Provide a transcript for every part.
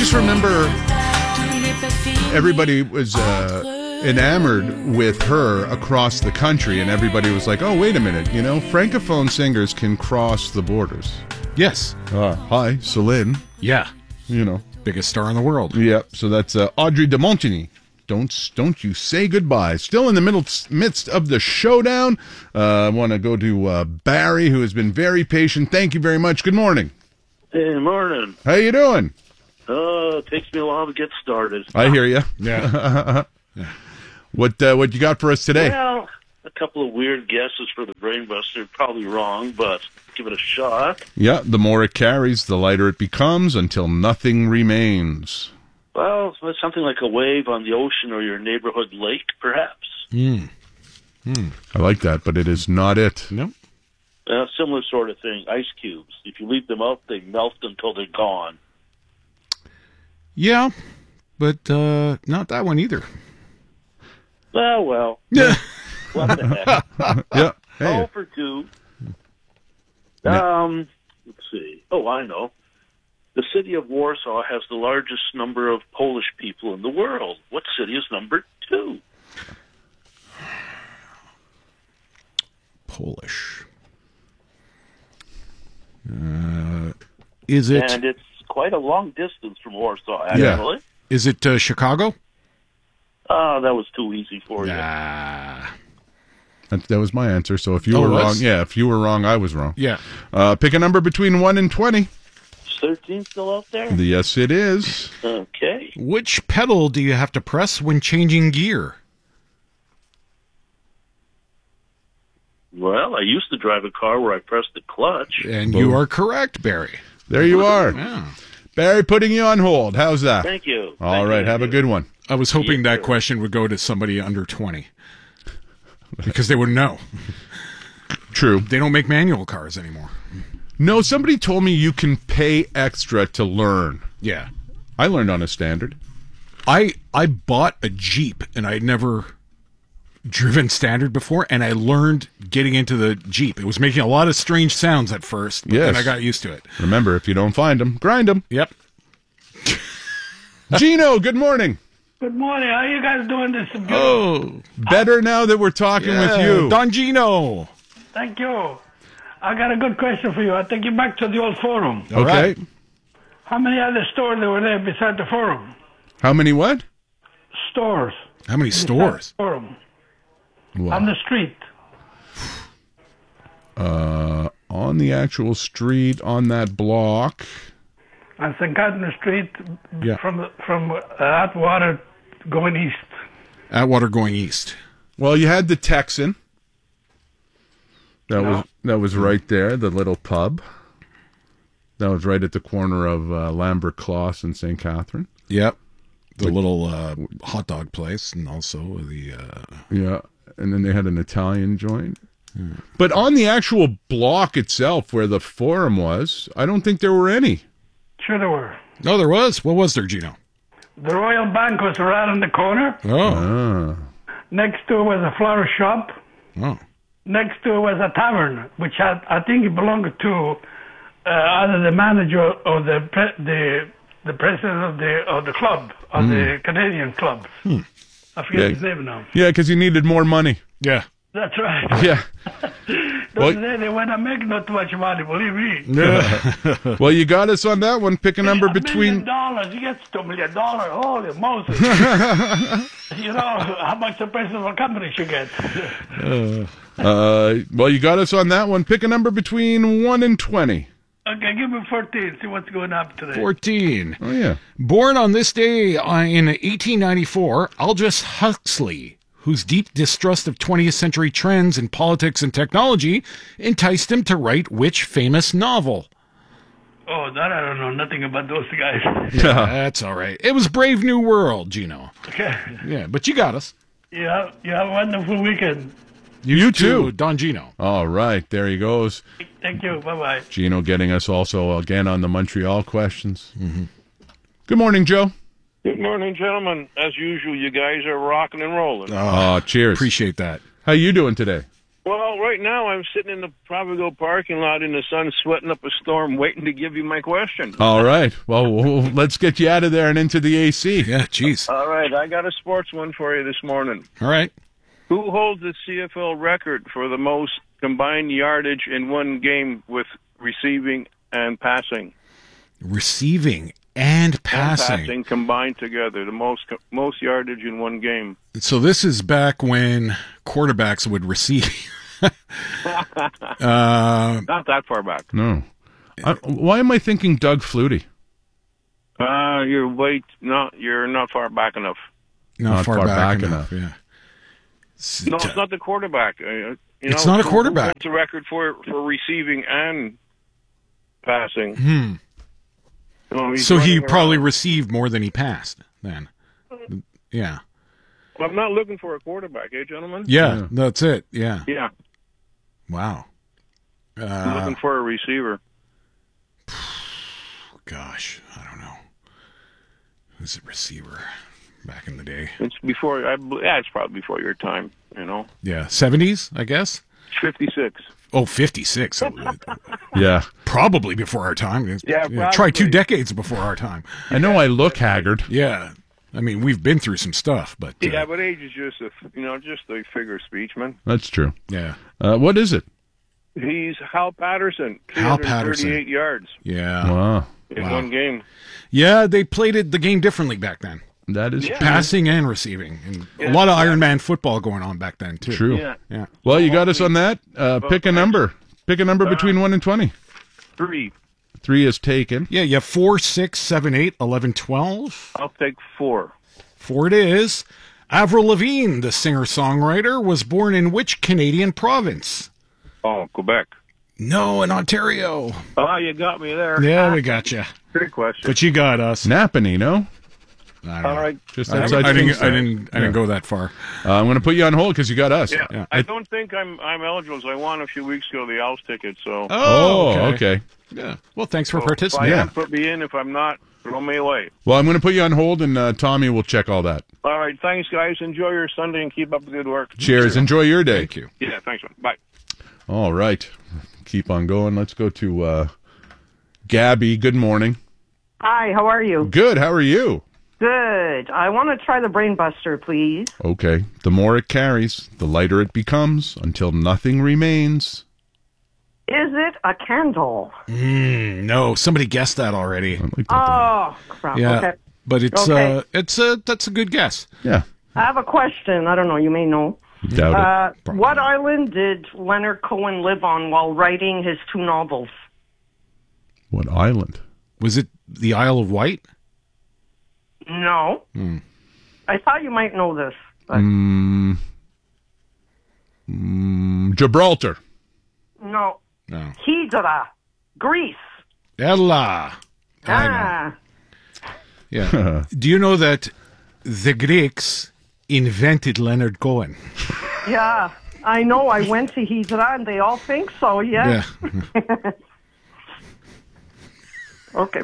just remember everybody was enamored with her across the country, and everybody was like, oh, wait a minute, Francophone singers can cross the borders. Yes. Hi, Celine. Yeah. Biggest star in the world. Yep. So that's Audrey de Montigny. Don't you say goodbye. Still in the midst of the showdown. I want to go to Barry, who has been very patient. Thank you very much. Good morning. Hey, morning. How you doing? It takes me a while to get started. I hear you. Yeah. What you got for us today? Well, a couple of weird guesses for the Brainbuster. Probably wrong, but give it a shot. Yeah, the more it carries, the lighter it becomes until nothing remains. Well, it's something like a wave on the ocean or your neighborhood lake, perhaps. I like that, but it is not it. Nope. Similar sort of thing. Ice cubes. If you leave them out, they melt until they're gone. Yeah, but not that one either. Well. Yeah. What the heck? Yeah. Hey. 0 for 2. Let's see. Oh, I know. The city of Warsaw has the largest number of Polish people in the world. What city is number 2? Polish. Is it? And it's quite a long distance from Warsaw, actually. Yeah. Is it Chicago? That was too easy for you. That was my answer. So if you were wrong, if you were wrong, I was wrong. Yeah. Pick a number between 1 and 20. Is 13 still out there? Yes, it is. Okay. Which pedal do you have to press when changing gear? Well, I used to drive a car where I pressed the clutch. And you are correct, Barry. There you are. Yeah. Barry, putting you on hold. How's that? Thank you. All right, have a good one. I was hoping that question would go to somebody under 20. Because they wouldn't know. True. They don't make manual cars anymore. No, somebody told me you can pay extra to learn. Yeah. I learned on a standard. I bought a Jeep, and I'd never driven standard before, and I learned getting into the Jeep. It was making a lot of strange sounds at first, but then I got used to it. Remember, if you don't find them, grind them. Yep. Gino, good morning. Good morning. How you guys doing this? Better now that we're talking with you. Don Gino. Thank you. I got a good question for you. I'll take you back to the old forum. Okay. Right. How many other stores there were there beside the forum? How many what? Stores. How many stores? The forum. Wow. On the street. On the actual street, on that block. On St. Catherine Street, yeah. from Atwater going east. Atwater going east. Well, you had the Texan. That was right there, the little pub. That was right at the corner of Lambert Closs and St. Catherine. Yep. The little hot dog place, and also the... Yeah, and then they had an Italian joint. But on the actual block itself, where the forum was, I don't think there were any. Sure there were. No, there was. What was there, Gino? The Royal Bank was right in the corner. Oh. Next to it was a flower shop. Oh. Next to it was a tavern, which I think it belonged to either the manager or the president of the club, of the Canadian club. I forget his name now. Yeah, because he needed more money. Yeah. That's right. Yeah. Those days they went to make not too much money, believe me. Yeah. Well, you got us on that one. Pick a number between... $1 million. You get $2 million. Holy Moses. You know how much the president of a company should get. Well, you got us on that one. Pick a number between 1 and 20. Okay, give me 14. See what's going up today. 14. Oh, yeah. Born on this day in 1894, Aldous Huxley, whose deep distrust of 20th century trends in politics and technology enticed him to write which famous novel? Oh, that I don't know nothing about those guys. Yeah, that's all right. It was Brave New World, Gino. Okay. Yeah, but you got us. You have a wonderful weekend. You too. Don Gino. All right, there he goes. Thank you. Bye-bye. Gino getting us also again on the Montreal questions. Mm-hmm. Good morning, Joe. Good morning, gentlemen. As usual, you guys are rocking and rolling. Oh, cheers. Appreciate that. How you doing today? Well, right now I'm sitting in the Provigo parking lot in the sun, sweating up a storm, waiting to give you my question. All right. Well, let's get you out of there and into the AC. Yeah, jeez. All right, I got a sports one for you this morning. All right. Who holds the CFL record for the most combined yardage in one game with receiving and passing? Receiving and And passing. combined together, the most yardage in one game. So this is back when quarterbacks would receive. Not that far back. No. Why am I thinking Doug Flutie? You're not far back enough. Not far back enough. Yeah. No, it's not the quarterback. It's not a quarterback. It's a record for receiving and passing. So he probably received more than he passed then. Yeah. I'm not looking for a quarterback, gentlemen? Yeah, that's it. Yeah. Yeah. Wow. I'm looking for a receiver. Gosh, I don't know. Who's a receiver back in the day? It's it's probably before your time, Yeah, 70s, I guess? 56. Oh, 56. Yeah. Probably before our time. Yeah, Try probably. 2 decades before our time. I know I look haggard. Yeah. I mean, we've been through some stuff, but... Yeah, but age is just a figure of speech, man. That's true. Yeah. What is it? He's Hal Patterson. Hal Patterson. 38 yards Yeah. Wow. in one game. Yeah, they played the game differently back then. That is Passing and receiving. And a lot of Iron Man football going on back then, too. true. Yeah. Yeah. Well, you got us on that. Pick a number. Pick a number between 1 and 20. 3. 3 is taken. Yeah, you have 4, 6, 7, 8, 11, 12. I'll take 4. 4 it is. Avril Lavigne, the singer-songwriter, was born in which Canadian province? Oh, Quebec. No, in Ontario. Oh, you got me there. Yeah, we got you. Good question. But you got us. Napanee, no? I don't know. All right. Just I outside didn't Kingston. go that far. I'm going to put you on hold because you got us. Yeah. I don't think I'm eligible. So I won a few weeks ago the Owls ticket. So Okay. Yeah. Well, thanks for if I participating. am, put me in. If I'm not, throw me away. Well, I'm going to put you on hold, and Tommy will check all that. All right. Thanks, guys. Enjoy your Sunday and keep up the good work. Cheers. Enjoy your day. Thank you. Yeah. Thanks, man. Bye. All right. Keep on going. Let's go to Gabby. Good morning. Hi, how are you? Good. How are you? Good. I want to try the Brain Buster, please. Okay. The more it carries, the lighter it becomes until nothing remains. Is it a candle? No, somebody guessed that already. I like that. Oh, crap. Yeah. Okay. But Okay. that's a good guess. Yeah. I have a question. I don't know. You may know. Doubt it. What island did Leonard Cohen live on while writing his 2 novels? What island? Was it the Isle of Wight? No. I thought you might know this. But Gibraltar. no. No. Hydra. Greece. Ella. I know. Ah. Yeah. Do you know that the Greeks invented Leonard Cohen? Yeah. I know. I went to Hydra and they all think so, yeah. Okay.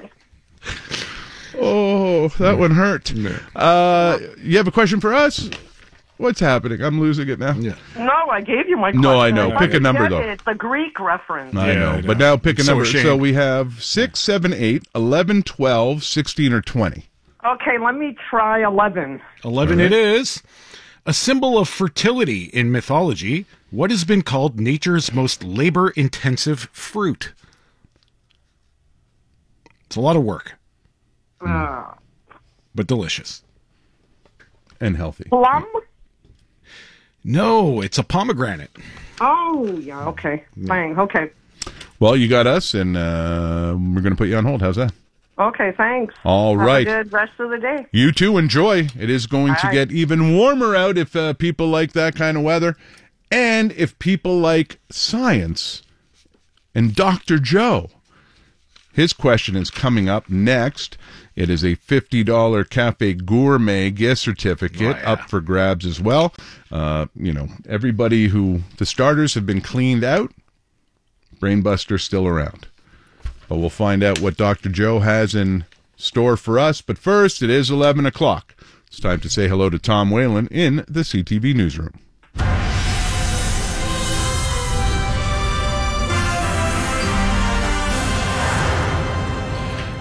Oh, that one hurt. You have a question for us? What's happening? I'm losing it now. Yeah. No, I gave you my question. No, I know. thought Pick a you number, get though. it. The Greek reference. I Yeah, know. I know. But now pick a I'm so number. ashamed. So we have 6, 7, 8, 11, 12, 16, or 20. Okay, let me try 11. 11 it is. A symbol of fertility in mythology, what has been called nature's most labor-intensive fruit? It's a lot of work, but delicious. And healthy. Plum? No, it's a pomegranate. Oh, yeah, okay. Fine, okay. Well, you got us, and we're going to put you on hold. How's that? Okay, thanks. All Have right. a good rest of the day. You too. Enjoy. It is going to Bye. get even warmer out if people like that kind of weather. And if people like science and Dr. Joe. His question is coming up next. It is a $50 Cafe Gourmet gift certificate up for grabs as well. Everybody the starters have been cleaned out. Brainbuster's still around. But we'll find out what Dr. Joe has in store for us. But first, it is 11 o'clock. It's time to say hello to Tom Whalen in the CTV newsroom.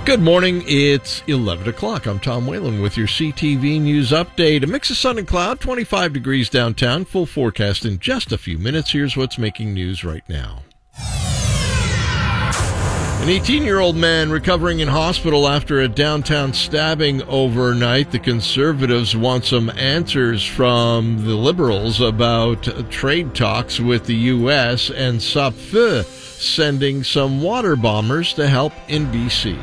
Good morning. It's 11 o'clock. I'm Tom Whalen with your CTV News Update. A mix of sun and cloud, 25 degrees downtown. Full forecast in just a few minutes. Here's what's making news right now. An 18-year-old man recovering in hospital after a downtown stabbing overnight. The Conservatives want some answers from the Liberals about trade talks with the U.S. and SAP-Feu sending some water bombers to help in B.C.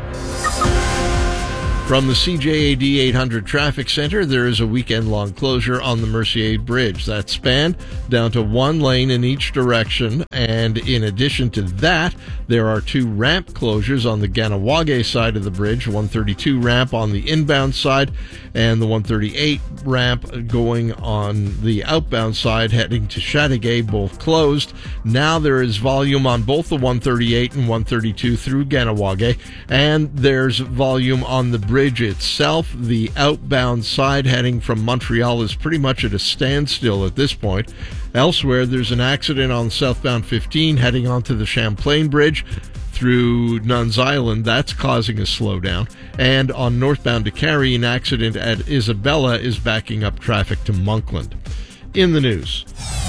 From the CJAD 800 Traffic Center, there is a weekend-long closure on the Mercier Bridge. That's spanned down to one lane in each direction, and in addition to that, there are two ramp closures on the Ganawage side of the bridge, 132 ramp on the inbound side, and the 138 ramp going on the outbound side heading to Chateauguay, both closed. Now there is volume on both the 138 and 132 through Ganawage, and there's volume on the bridge itself. The outbound side heading from Montreal is pretty much at a standstill at this point. Elsewhere, there's an accident on southbound 15 heading onto the Champlain Bridge through Nuns Island. That's causing a slowdown. And on northbound to Cary, an accident at Isabella is backing up traffic to Monkland. In the news.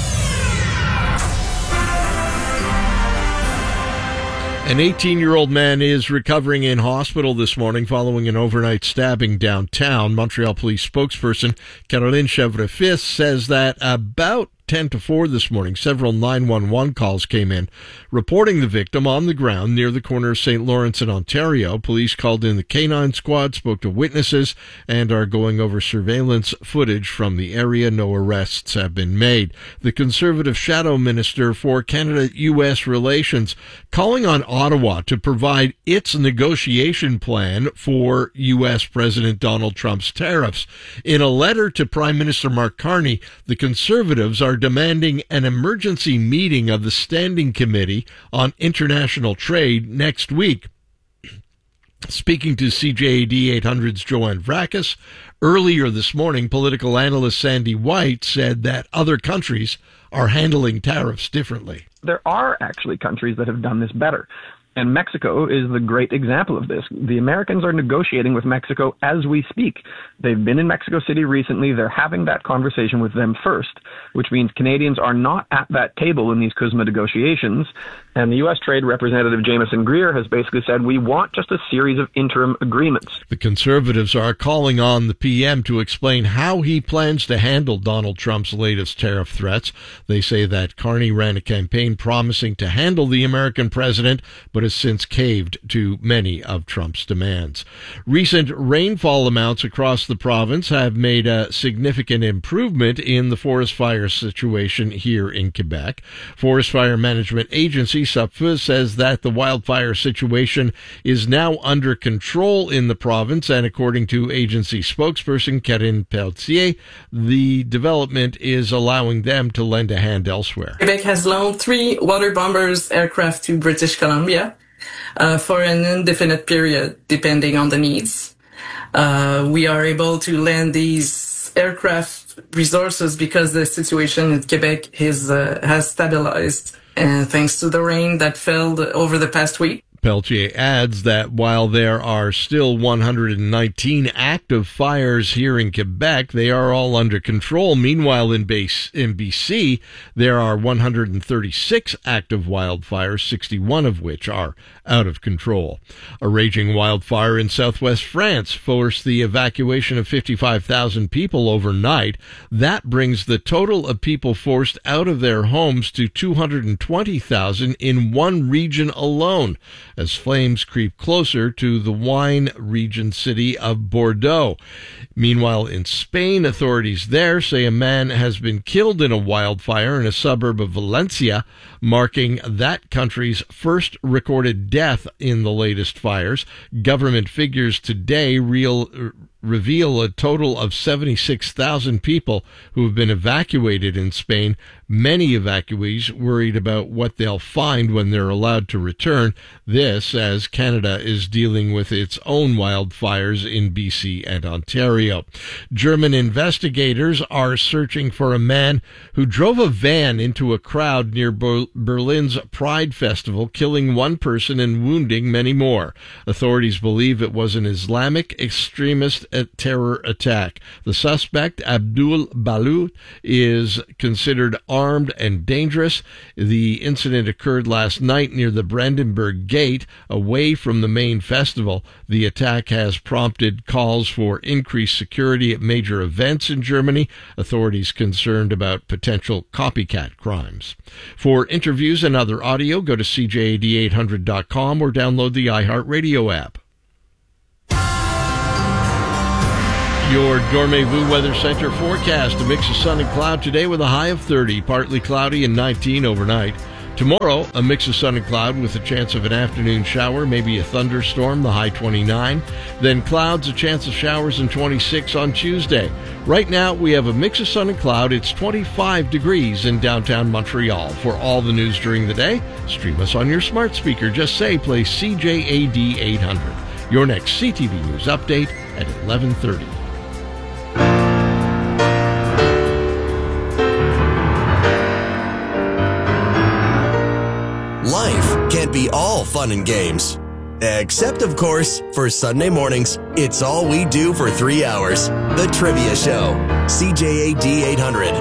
An 18-year-old man is recovering in hospital this morning following an overnight stabbing downtown. Montreal Police spokesperson Caroline Chèvrefils says that about 10 to 4 this morning, several 911 calls came in reporting the victim on the ground near the corner of St. Lawrence and Ontario. Police called in the K9 squad, spoke to witnesses, and are going over surveillance footage from the area. No arrests have been made. The Conservative Shadow Minister for Canada-U.S. Relations calling on Ottawa to provide its negotiation plan for U.S. President Donald Trump's tariffs. In a letter to Prime Minister Mark Carney, the Conservatives are demanding an emergency meeting of the Standing Committee on International Trade next week. Speaking to CJAD 800's Joanne Vracus, earlier this morning, political analyst Sandy White said that other countries are handling tariffs differently. There are actually countries that have done this better. And Mexico is the great example of this. The Americans are negotiating with Mexico as we speak. They've been in Mexico City recently. They're having that conversation with them first, which means Canadians are not at that table in these CUSMA negotiations. And the U.S. Trade Representative Jameson Greer has basically said, we want just a series of interim agreements. The Conservatives are calling on the PM to explain how he plans to handle Donald Trump's latest tariff threats. They say that Carney ran a campaign promising to handle the American president, but has since caved to many of Trump's demands. Recent rainfall amounts across the province have made a significant improvement in the forest fire situation here in Quebec. Forest Fire Management Agency SAP-Feu says that the wildfire situation is now under control in the province, and according to agency spokesperson Karine Pelletier, the development is allowing them to lend a hand elsewhere. Quebec has loaned 3 water bombers aircraft to British Columbia for an indefinite period, depending on the needs. We are able to lend these aircraft resources because the situation in Quebec has stabilized, thanks to the rain that fell over the past week. Pelletier adds that while there are still 119 active fires here in Quebec, they are all under control. Meanwhile, in BC, there are 136 active wildfires, 61 of which are out of control. A raging wildfire in southwest France forced the evacuation of 55,000 people overnight. That brings the total of people forced out of their homes to 220,000 in one region alone, as flames creep closer to the wine region city of Bordeaux. Meanwhile, in Spain, authorities there say a man has been killed in a wildfire in a suburb of Valencia, marking that country's first recorded death in the latest fires. Government figures today reveal a total of 76,000 people who have been evacuated in Spain. Many evacuees worried about what they'll find when they're allowed to return. This as Canada is dealing with its own wildfires in BC and Ontario. German investigators are searching for a man who drove a van into a crowd near Berlin's Pride Festival, killing one person and wounding many more. Authorities believe it was an Islamic extremist terror attack. The suspect, Abdul Balou, is considered armed and dangerous. The incident occurred last night near the Brandenburg Gate, away from the main festival. The attack has prompted calls for increased security at major events in Germany. Authorities concerned about potential copycat crimes. For interviews and other audio, go to CJAD800.com or download the iHeartRadio app. Your Dormez-vous Weather Center forecast: a mix of sun and cloud today with a high of 30, partly cloudy and 19 overnight. Tomorrow, a mix of sun and cloud with a chance of an afternoon shower, maybe a thunderstorm, the high 29. Then clouds, a chance of showers, and 26 on Tuesday. Right now, we have a mix of sun and cloud. It's 25 degrees in downtown Montreal. For all the news during the day, stream us on your smart speaker. Just say, play CJAD 800. Your next CTV News update at 11:30. Life can't be all fun and games. Except, of course, for Sunday mornings, it's all we do for 3 hours. The Trivia Show. CJAD 800.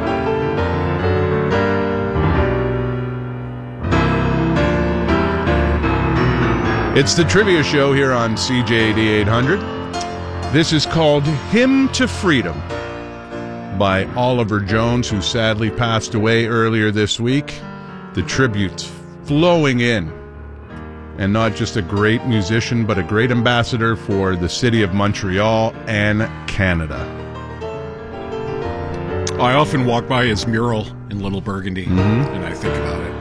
It's the Trivia Show here on CJAD 800. This is called Hymn to Freedom by Oliver Jones, who sadly passed away earlier this week. The tribute flowing in, and not just a great musician, but a great ambassador for the city of Montreal and Canada. I often walk by his mural in Little Burgundy, and I think about it.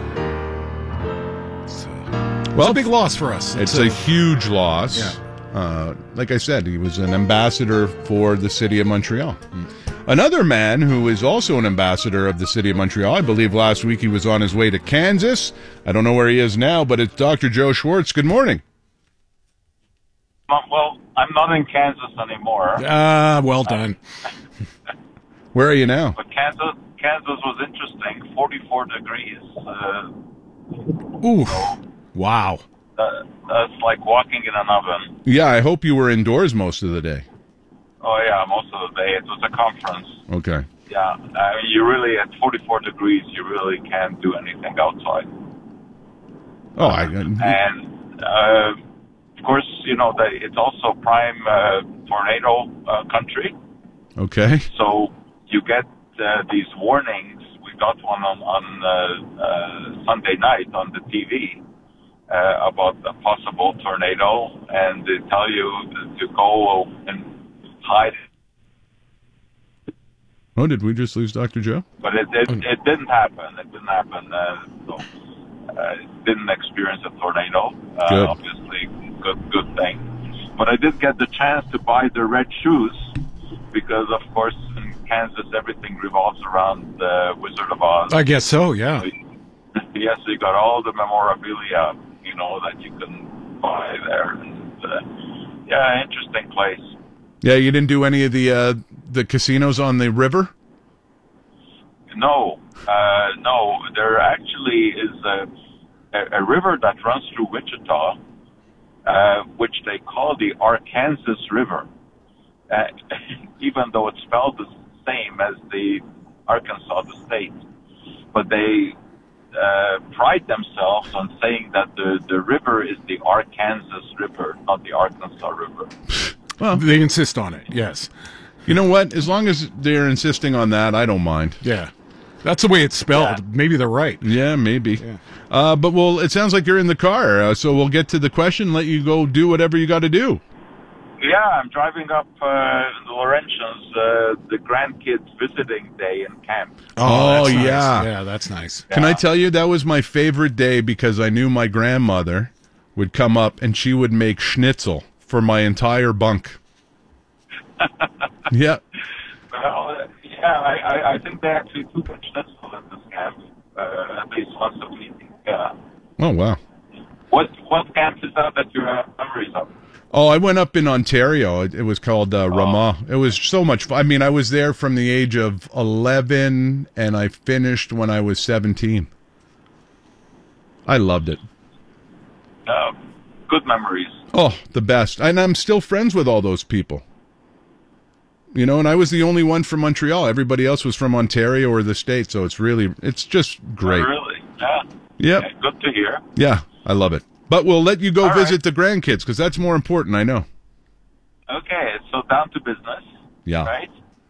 It's a big loss for us. It's a huge loss. Yeah. Like I said, he was an ambassador for the city of Montreal. Another man who is also an ambassador of the city of Montreal, I believe last week he was on his way to Kansas. I don't know where he is now, but it's Dr. Joe Schwartz. Good morning. Well, I'm not in Kansas anymore. Well done. Where are you now? But Kansas was interesting. 44 degrees. Ooh. Wow. That's like walking in an oven. Yeah, I hope you were indoors most of the day. Oh, yeah, most of the day. It was a conference. Okay. Yeah. I mean, you really, at 44 degrees, you really can't do anything outside. Oh, And, of course, you know, it's also prime tornado country. Okay. So you get these warnings. We got one on Sunday night on the TV about a possible tornado, and they tell you to go and hide. Oh, did we just lose Dr. Joe? But it didn't happen. It didn't happen. Didn't experience a tornado. Good. Obviously, good thing. But I did get the chance to buy the red shoes because, of course, in Kansas, everything revolves around the Wizard of Oz. I guess so, yeah. Yes, you got all the memorabilia, you know, that you can buy there. And, yeah, interesting place. Yeah, you didn't do any of the casinos on the river? No. There actually is a river that runs through Wichita, which they call the Arkansas River, even though it's spelled the same as the Arkansas, the state. But they pride themselves on saying that the river is the Arkansas River, not the Arkansas River. Well, they insist on it, yes. You know what? As long as they're insisting on that, I don't mind. Yeah. That's the way it's spelled. Yeah. Maybe they're right. Yeah, maybe. Yeah. But it sounds like you're in the car, so we'll get to the question, let you go do whatever you got to do. Yeah, I'm driving up the Laurentians, the grandkids visiting day in camp. Oh, that's yeah. Nice. Yeah, that's nice. Can I tell you, that was my favorite day because I knew my grandmother would come up and she would make schnitzel for my entire bunk. Yeah. Well, yeah, I think they actually took a schnitzel in this camp, at least once a week. Yeah. Oh, wow. What camp is that you have memories of? Oh, I went up in Ontario. It was called Ramah. It was so much fun. I mean, I was there from the age of 11, and I finished when I was 17. I loved it. Good memories. Oh, the best. And I'm still friends with all those people. You know, and I was the only one from Montreal. Everybody else was from Ontario or the States, so it's just great. Oh, really? Yeah. Yep. Yeah, good to hear. Yeah, I love it. But we'll let you go All visit the grandkids, because that's more important, I know. Okay, so down to business. Yeah. Right?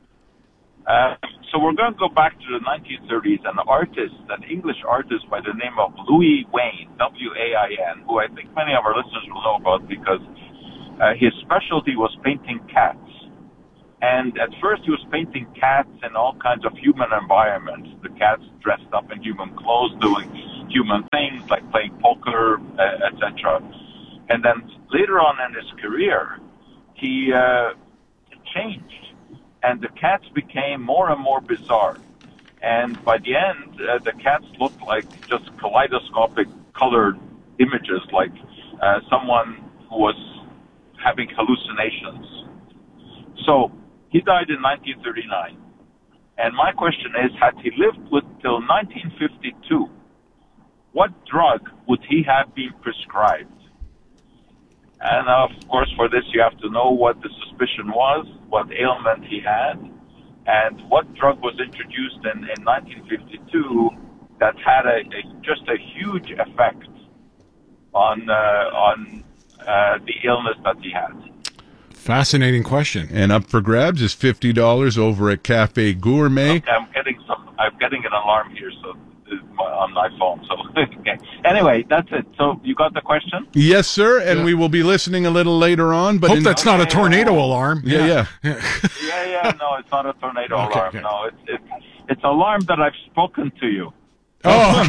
So we're going to go back to the 1930s. An English artist by the name of Louis Wain, W-A-I-N, who I think many of our listeners will know about because his specialty was painting cats. And at first he was painting cats in all kinds of human environments. The cats dressed up in human clothes, doing human things like playing poker, etc. And then later on in his career, he changed. And the cats became more and more bizarre. And by the end, the cats looked like just kaleidoscopic colored images, like someone who was having hallucinations. So he died in 1939. And my question is, had he lived till 1952, what drug would he have been prescribed? And of course, for this, you have to know what the suspicion was, what ailment he had, and what drug was introduced in 1952 that had just a huge effect on the illness that he had. Fascinating question. And up for grabs is $50 over at Cafe Gourmet. Okay, I'm getting an alarm here, so on my phone. So okay. Anyway, that's it. So you got the question? Yes, sir. And we will be listening a little later on. But Hope that's not a tornado alarm. Yeah. Yeah. No, it's not a tornado alarm. Okay. No, it's an alarm that I've spoken to you. Oh.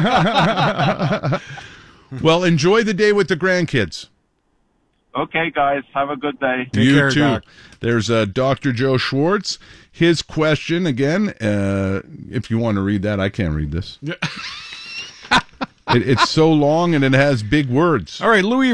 Well, enjoy the day with the grandkids. Okay, guys. Have a good day. Take care, too. Doc. There's Dr. Joe Schwartz. His question, again, if you want to read that, I can't read this. Yeah. It's so long and it has big words. All right, Louis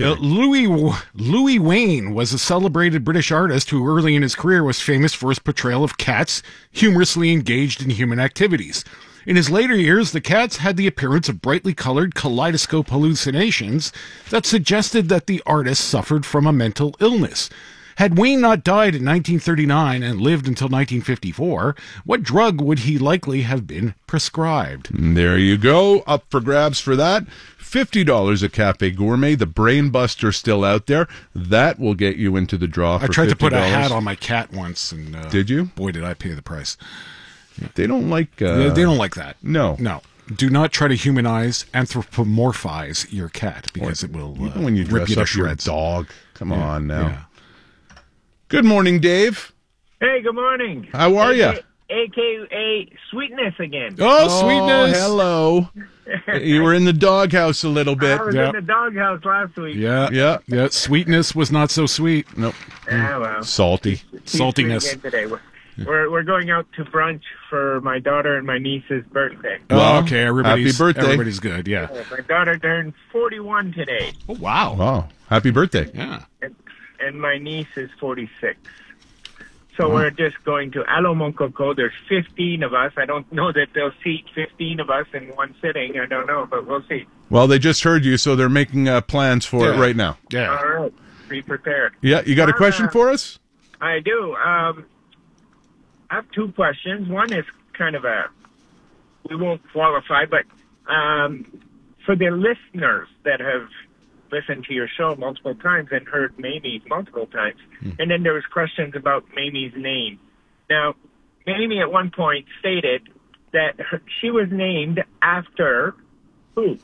Wain was a celebrated British artist who early in his career was famous for his portrayal of cats humorously engaged in human activities. In his later years, the cats had the appearance of brightly colored kaleidoscope hallucinations that suggested that the artist suffered from a mental illness. Had Wain not died in 1939 and lived until 1954, what drug would he likely have been prescribed? There you go. Up for grabs for that. $50 at Cafe Gourmet. The Brain Buster still out there. That will get you into the draw for $50. I tried to put a hat on my cat once. And did you? Boy, did I pay the price. They don't like... they don't like that. No. Do not try to humanize, anthropomorphize your cat, because it will even when you rip dress you to up shreds. Your dog. Come on now. Yeah. Good morning, Dave. Hey, good morning. How are you? AKA Sweetness again. Oh, Sweetness. Hello. You were in the doghouse a little bit. I was in the doghouse last week. Yeah. Sweetness was not so sweet. Nope. Well. Salty. Saltiness. Today. We're going out to brunch for my daughter and my niece's birthday. Oh, okay. Happy birthday. Everybody's good, yeah. My daughter turned 41 today. Oh, wow. Wow. Happy birthday. Yeah. And my niece is 46. So we're just going to Alo Moncoko. There's 15 of us. I don't know that they'll seat 15 of us in one sitting. I don't know, but we'll see. Well, they just heard you, so they're making plans for it right now. Yeah. All right. Be prepared. Yeah. You got a question for us? I do. I have two questions. One is kind of we won't qualify, but for the listeners that have listened to your show multiple times and heard Mamie multiple times, and then there was questions about Mamie's name. Now, Mamie at one point stated that she was named after who?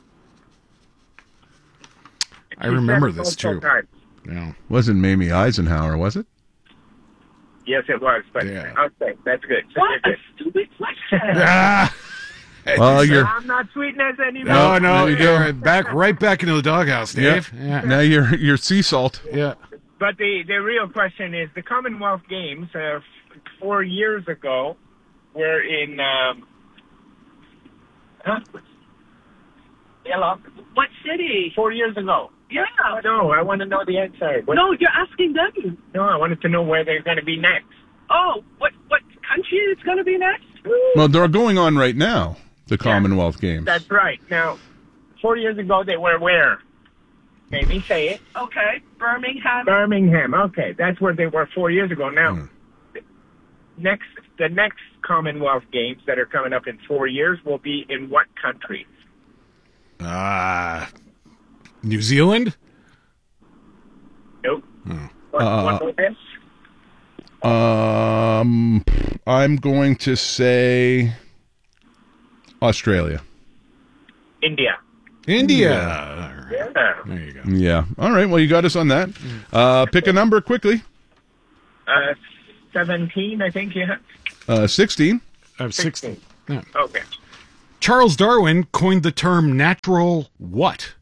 I remember this too. Yeah. Wasn't Mamie Eisenhower, was it? Yes, it was, but okay, that's good. What a stupid question. Well, I'm not Sweetness anymore. No, you're right back into the doghouse, Dave. Yeah. Now you're sea salt. Yeah. But the real question is the Commonwealth Games 4 years ago were in Hello? What city? 4 years ago. Yeah. No, I want to know the answer. No, you're asking them. No, I wanted to know where they're going to be next. Oh, what country is going to be next? Well, they're going on right now, the Commonwealth Games. That's right. Now, 4 years ago, they were where? Make me say it. Okay, Birmingham. Birmingham. Okay, that's where they were 4 years ago. Now, the next Commonwealth Games that are coming up in 4 years will be in what country? New Zealand? Nope. What was this? I'm going to say Australia. India. India. Yeah. There you go. Yeah. All right. Well, you got us on that. Pick a number quickly. 17, I think you have. 16. I have 16. Yeah. Okay. Charles Darwin coined the term natural what?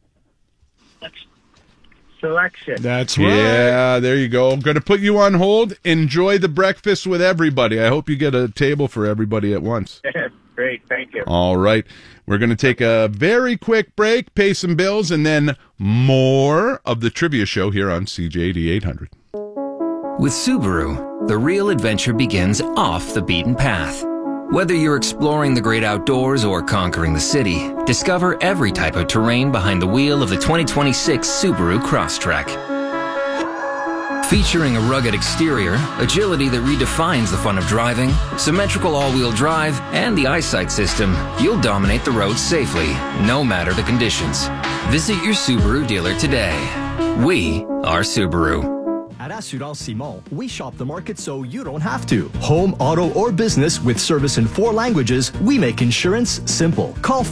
Selection. That's right. Yeah, there you go. I'm going to put you on hold. Enjoy the breakfast with everybody. I hope you get a table for everybody at once. Great, thank you. All right. We're going to take a very quick break, pay some bills, and then more of the trivia show here on CJAD 800. With Subaru, the real adventure begins off the beaten path. Whether you're exploring the great outdoors or conquering the city, discover every type of terrain behind the wheel of the 2026 Subaru Crosstrek. Featuring a rugged exterior, agility that redefines the fun of driving, symmetrical all-wheel drive, and the eyesight system, you'll dominate the road safely, no matter the conditions. Visit your Subaru dealer today. We are Subaru. At Assurance Simon, we shop the market so you don't have to. Home, auto, or business with service in 4 languages, we make insurance simple. Call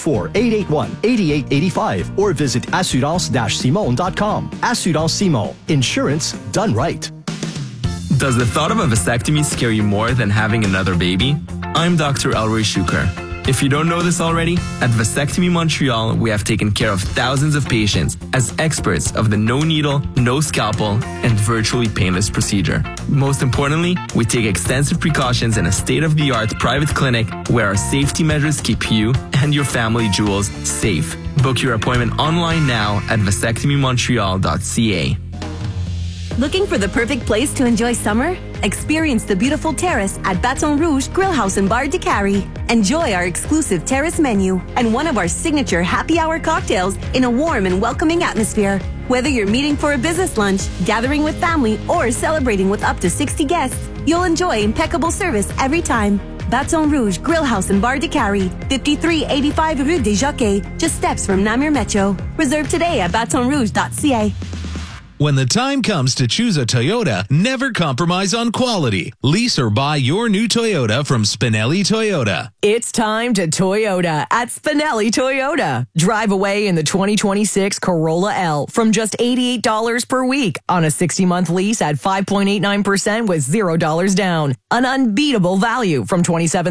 514-881-8885 or visit assurance-simon.com. Assurance Simon. Insurance done right. Does the thought of a vasectomy scare you more than having another baby? I'm Dr. Elroy Shuker. If you don't know this already, at Vasectomy Montreal, we have taken care of thousands of patients as experts of the no needle, no scalpel, and virtually painless procedure. Most importantly, we take extensive precautions in a state-of-the-art private clinic where our safety measures keep you and your family jewels safe. Book your appointment online now at vasectomymontreal.ca. Looking for the perfect place to enjoy summer? Experience the beautiful terrace at Baton Rouge Grill House and Bar de Cary. Enjoy our exclusive terrace menu and one of our signature happy hour cocktails in a warm and welcoming atmosphere. Whether you're meeting for a business lunch, gathering with family, or celebrating with up to 60 guests, you'll enjoy impeccable service every time. Baton Rouge Grill House and Bar de Cary, 5385 Rue des Jockeys, just steps from Namur Metro. Reserve today at batonrouge.ca. When the time comes to choose a Toyota, never compromise on quality. Lease or buy your new Toyota from Spinelli Toyota. It's time to Toyota at Spinelli Toyota. Drive away in the 2026 Corolla L from just $88 per week on a 60-month lease at 5.89% with $0 down. An unbeatable value from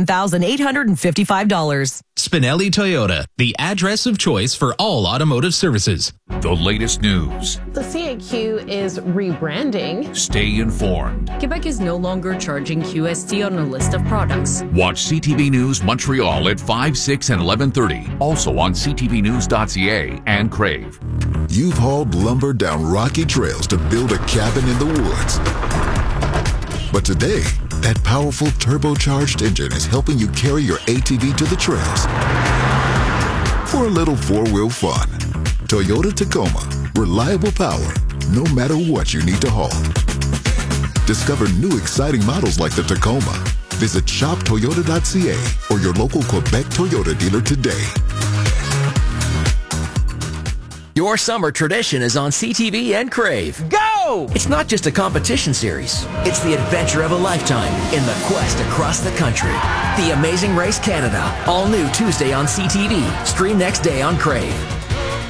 $27,855. Spinelli Toyota, the address of choice for all automotive services. The latest news. The CAQ is rebranding. Stay informed. Quebec is no longer charging QST on a list of products. Watch CTV News Montreal at 5, 6, and 11:30. Also on ctvnews.ca and Crave. You've hauled lumber down rocky trails to build a cabin in the woods. But today, that powerful turbocharged engine is helping you carry your ATV to the trails for a little four-wheel fun. Toyota Tacoma. Reliable power, no matter what you need to haul. Discover new exciting models like the Tacoma. Visit shoptoyota.ca or your local Quebec Toyota dealer today. Your summer tradition is on CTV and Crave. Go! It's not just a competition series. It's the adventure of a lifetime in the quest across the country. The Amazing Race Canada. All new Tuesday on CTV. Stream next day on Crave.